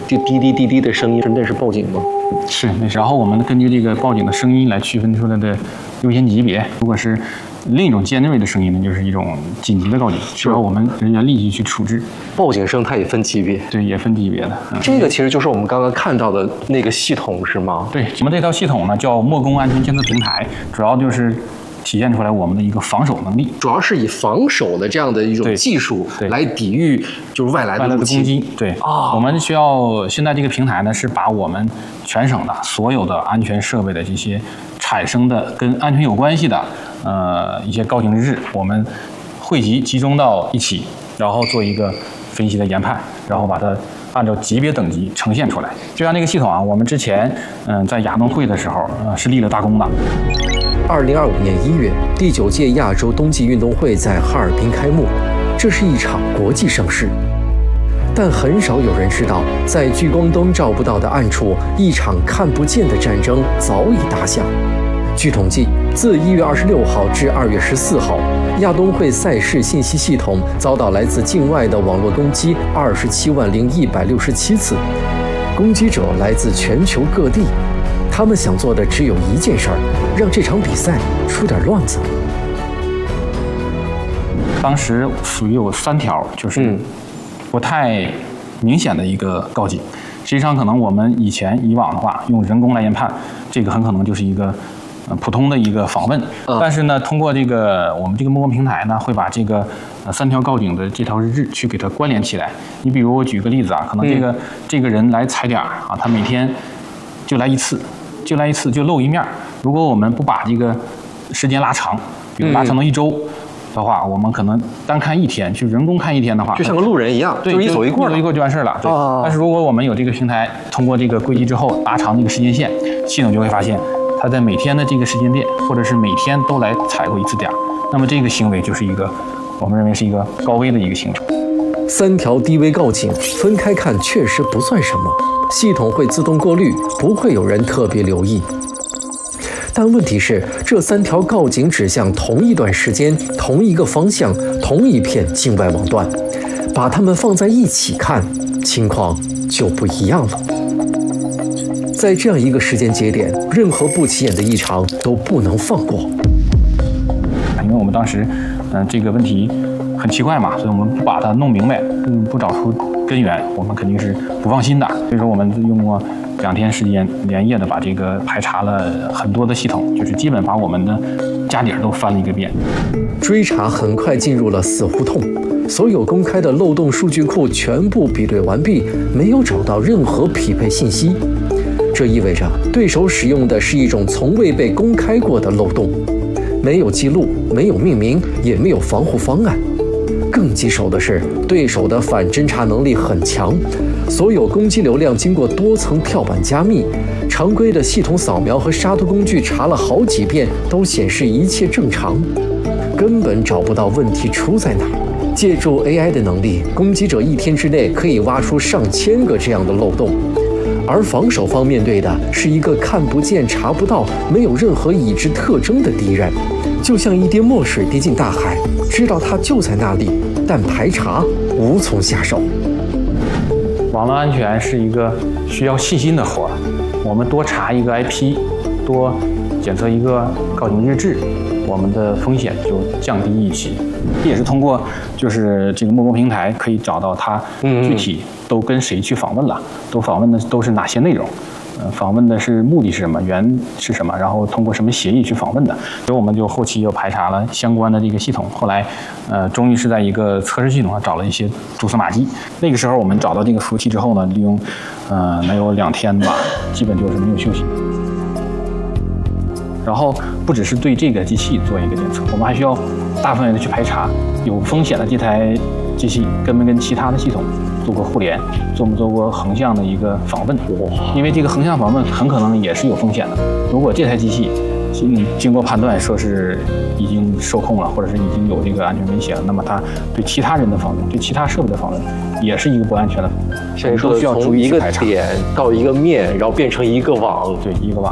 滴滴滴滴的声音，那是报警吗？ 是，那然后我们根据这个报警的声音来区分出来的优先级别。如果是另一种尖锐的声音呢，就是一种紧急的告警，需要我们人员立即去处置。 报警声它也分级别， 对，也分级别的。 这个其实就是我们刚刚看到的那个系统，是吗？ 对，我们这套系统呢叫莫工安全监测平台，主要就是体现出来我们的一个防守能力， 主要是以防守的这样的一种技术来抵御就是外来的攻击。对啊， 我们需要现在这个平台呢是把我们全省的所有的安全设备的这些产生的跟安全有关系的一些告警日志，我们汇集集中到一起，然后做一个分析的研判，然后把它按照级别等级呈现出来。就像这个系统啊，我们之前在亚冬会的时候是立了大功的。 2025年1月，第9届亚洲冬季运动会在哈尔滨开幕，这是一场国际盛事。但很少有人知道，在聚光灯照不到的暗处，一场看不见的战争早已打响。据统计，自1月26号至2月14号，亚冬会赛事信息系统遭到来自境外的网络攻击270167次，攻击者来自全球各地。他们想做的只有一件事儿，让这场比赛出点乱子。 当时属于有3条，就是不太明显的一个告警。实际上，可能我们以往的话用人工来研判，这个很可能就是一个普通的一个访问。但是呢，通过这个我们这个莫工平台呢，会把这个3条告警的这套日志去给它关联起来。你比如我举个例子啊，可能这个人来踩点啊，他每天就来一次。就露一面。如果我们不把这个时间拉长，比如拉长到1周的话，我们可能单看1天，就人工看1天的话， 就像个路人一样， 对， 就一走一过就完事了。对。但是如果我们有这个平台，通过这个轨迹之后拉长这个时间线，系统就会发现，它在每天的这个时间点，或者是每天都来踩过一次点，那么这个行为就是一个我们认为是一个高危的一个行程。 3条低危告警分开看确实不算什么，系统会自动过滤，不会有人特别留意。但问题是，这3条告警指向同一段时间、同一个方向、同一片境外网段，把它们放在一起看，情况就不一样了。在这样一个时间节点，任何不起眼的异常都不能放过。 因为我们当时，这个问题很奇怪嘛，所以我们不把它弄明白，不找出根源，我们肯定是不放心的。所以说，我们用过2天时间，连夜的把这个排查了很多的系统，就是基本把我们的家底儿都翻了一个遍。 追查很快进入了死胡同，所有公开的漏洞数据库全部比对完毕，没有找到任何匹配信息。这意味着对手使用的是一种从未被公开过的漏洞，没有记录，没有命名，也没有防护方案。更棘手的是，对手的反侦查能力很强，所有攻击流量经过多层跳板加密，常规的系统扫描和杀毒工具查了好几遍，都显示一切正常，根本找不到问题出在哪。借助 AI 的能力，攻击者1天之内可以挖出上千个这样的漏洞，而防守方面对的是一个看不见、查不到、没有任何已知特征的敌人，就像一滴墨水滴进大海，知道它就在那里，但排查无从下手。 网络安全是一个需要细心的活儿，我们多查一个 IP， 多检测一个告警日志，我们的风险就降低一些。也是通过就是这个莫工平台可以找到它具体都跟谁去访问了，都访问的都是哪些内容。访问的是目的是什么，源是什么，然后通过什么协议去访问的，所以我们就后期又排查了相关的这个系统，后来终于是在一个测试系统上找了一些蛛丝马迹。那个时候我们找到这个服务器之后呢，利用能有2天吧，基本就是没有休息。然后不只是对这个机器做一个检测，我们还需要大范围的去排查有风险的这台机器跟没跟其他的系统做过互联，做没做过横向的一个访问。因为这个横向访问很可能也是有风险的。如果这台机器经过判断说是已经受控了，或者是已经有这个安全威胁了，那么它对其他人的访问，对其他设备的访问，也是一个不安全的。 像你说的，从一个点到一个面，然后变成一个网， 对，一个网。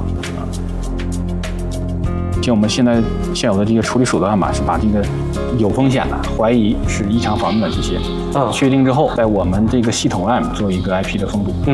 像我们现有的这个处理手段吧，是把这个有风险的、怀疑是异常访问的这些，确定之后，在我们这个系统外做一个 IP 的封堵。